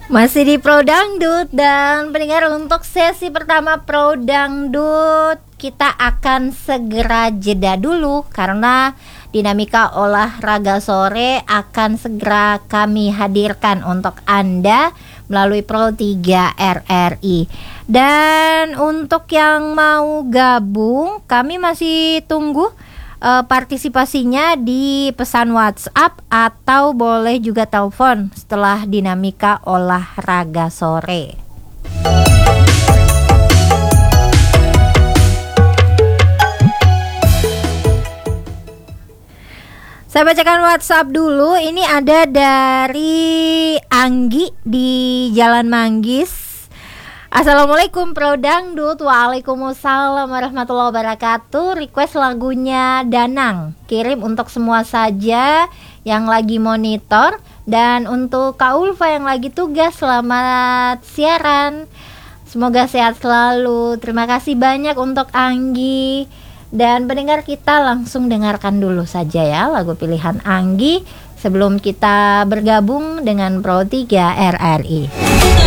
Masih di Pro Dangdut dan pendengar, untuk sesi pertama Pro Dangdut kita akan segera jeda dulu karena dinamika olahraga sore akan segera kami hadirkan untuk Anda melalui Pro 3 RRI. Dan untuk yang mau gabung, kami masih tunggu partisipasinya di pesan WhatsApp atau boleh juga telepon setelah dinamika olahraga sore. Saya bacakan WhatsApp dulu. Ini ada dari Anggi di Jalan Manggis. Assalamualaikum Pro Dangdut. Waalaikumsalam warahmatullahi wabarakatuh. Request lagunya Danang, kirim untuk semua saja yang lagi monitor. Dan untuk Kak Ulfa yang lagi tugas, selamat siaran, semoga sehat selalu. Terima kasih banyak untuk Anggi. Dan pendengar, kita langsung dengarkan dulu saja ya lagu pilihan Anggi sebelum kita bergabung dengan Pro 3 RRI.